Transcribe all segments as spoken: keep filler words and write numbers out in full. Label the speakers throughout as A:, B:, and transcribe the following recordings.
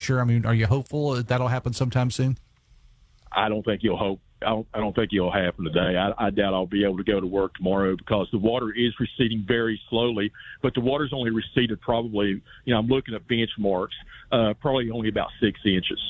A: future? I mean, are you hopeful that that'll happen sometime soon?
B: I don't think you'll hope. I don't, I don't think it'll happen today. I, I doubt I'll be able to go to work tomorrow because the water is receding very slowly. But the water's only receded probably, you know, I'm looking at benchmarks, uh, probably only about six inches.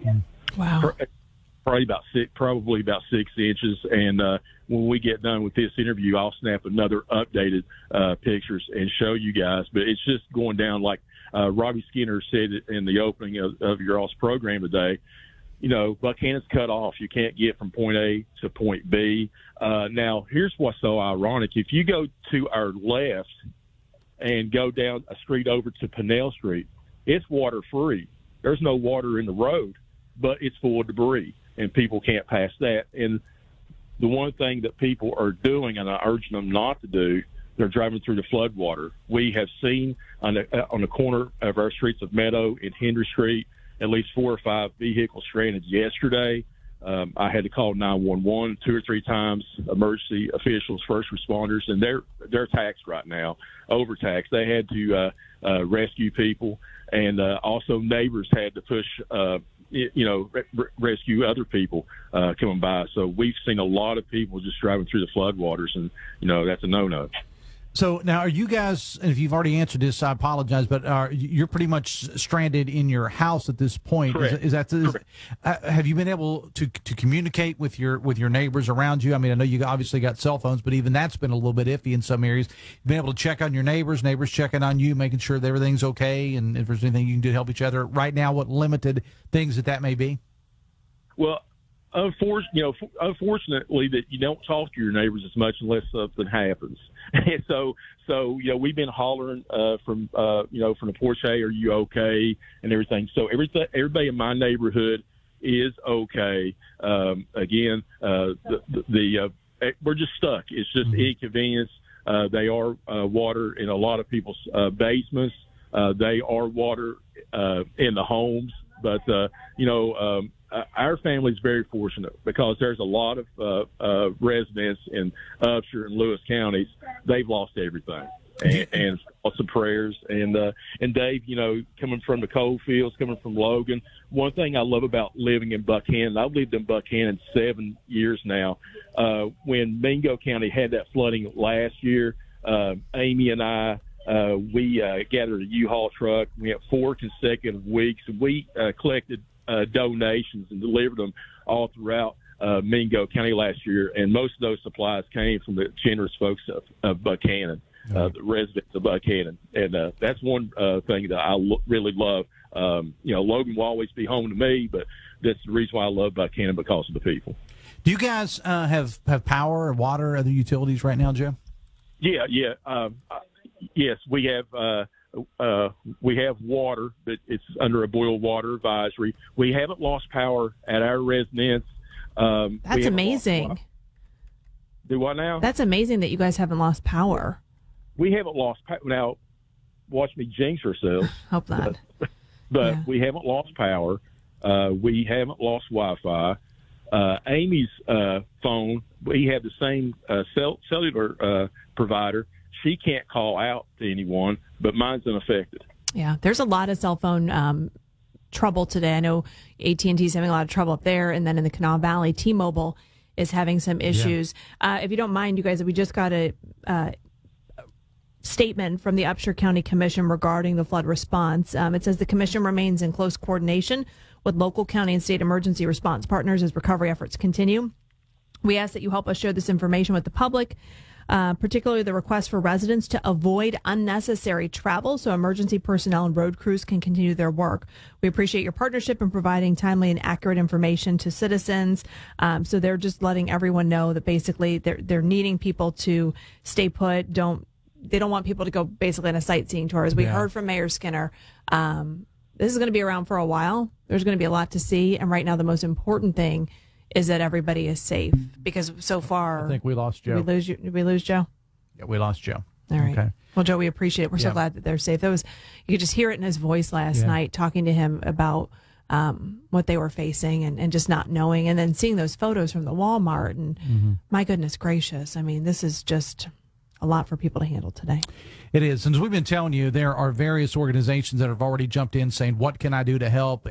C: Wow.
B: Probably about six, probably about six inches. And uh, when we get done with this interview, I'll snap another updated uh, pictures and show you guys. But it's just going down like uh, Robbie Skinner said in the opening of, of your all's program today. You know, Buckhannon's cut off. You can't get from point A to point B. Uh, now, here's what's so ironic. If you go to our left and go down a street over to Pinnell Street, it's water-free. There's no water in the road, but it's full of debris, and people can't pass that. And the one thing that people are doing, and I urge them not to do, they're driving through the flood water. We have seen on the, on the corner of our streets of Meadow and Henry Street, at least four or five vehicles stranded yesterday. Um, I had to call nine one one two or three times, emergency officials, first responders, and they're they're taxed right now, overtaxed. They had to uh, uh, rescue people, and uh, also neighbors had to push, uh, you know, re- rescue other people uh, coming by. So we've seen a lot of people just driving through the floodwaters, and, you know, that's a no-no.
A: So now, are you guys, and if you've already answered this, I apologize, but are, you're pretty much stranded in your house at this point.
B: Correct.
A: Is, is that, is, uh, have you been able to, to communicate with your with your neighbors around you? I mean, I know you obviously got cell phones, but even that's been a little bit iffy in some areas. You've been able to check on your neighbors, neighbors checking on you, making sure that everything's okay, and if there's anything you can do to help each other right now, what limited things that that may be?
B: Well, Unfortunately, you know, unfortunately, that you don't talk to your neighbors as much unless something happens. And so, so you know, we've been hollering uh, from, uh, you know, from the porch, hey, are you okay, and everything. So everything, everybody in my neighborhood is okay. Um, again, uh, the, the, the uh, we're just stuck. It's just mm-hmm. inconvenience. Uh, they are uh, water in a lot of people's uh, basements. Uh, they are water uh, in the homes, but uh, you know. Um, Uh, our family is very fortunate because there's a lot of uh, uh, residents in Upshur and Lewis counties. They've lost everything, and, and lots of prayers. And uh, and Dave, you know, coming from the coal fields, coming from Logan, one thing I love about living in Buckhannon, I've lived in Buckhannon seven years now. Uh, when Mingo County had that flooding last year, uh, Amy and I. Uh, we uh, gathered a U-Haul truck. We had four consecutive weeks. We uh, collected uh, donations and delivered them all throughout uh, Mingo County last year, and most of those supplies came from the generous folks of, of Buckhannon, uh, the residents of Buckhannon. And uh, that's one uh, thing that I lo- really love. Um, you know, Logan will always be home to me, but that's the reason why I love Buckhannon, because of the people.
A: Do you guys uh, have, have power or water or other utilities right now, Joe?
B: Yeah, yeah. Um, Yes, we have uh, uh, we have water, but it's under a boil water advisory. We haven't lost power at our residence. Um,
C: That's amazing.
B: Do what now?
C: That's amazing that you guys haven't lost power.
B: We haven't lost power. Now, watch me jinx ourselves.
C: Hope not.
B: But, but
C: yeah.
B: we haven't lost power. Uh, we haven't lost Wi-Fi. Uh, Amy's uh, phone, we have the same uh, cell- cellular uh, provider. She can't call out to anyone, but mine's unaffected.
C: Yeah, there's a lot of cell phone um, trouble today. I know A T and T is having a lot of trouble up there, and then in the Kanawha Valley, T-Mobile is having some issues. Yeah. Uh, if you don't mind, you guys, we just got a uh, statement from the Upshur County Commission regarding the flood response. Um, it says the commission remains in close coordination with local, county, and state emergency response partners as recovery efforts continue. We ask that you help us share this information with the public. Uh, particularly the request for residents to avoid unnecessary travel so emergency personnel and road crews can continue their work. We appreciate your partnership in providing timely and accurate information to citizens. Um, so they're just letting everyone know that basically they're they're needing people to stay put. Don't they don't want people to go basically on a sightseeing tour. As we yeah. heard from Mayor Skinner, um, this is going to be around for a while. There's going to be a lot to see, and right now the most important thing is that everybody is safe, because so far
A: I think we lost Joe.
C: Did we lose you? Did we lose Joe?
A: Yeah, we lost Joe.
C: All right.
A: Okay.
C: Well, Joe, we appreciate it. We're
A: yeah.
C: so glad that they're safe. That was, you could just hear it in his voice last
A: yeah.
C: night, talking to him about um, what they were facing and, and just not knowing, and then seeing those photos from the Walmart. And mm-hmm. my goodness gracious, I mean, this is just a lot for people to handle today.
A: It is. And as we've been telling you, there are various organizations that have already jumped in saying, what can I do to help?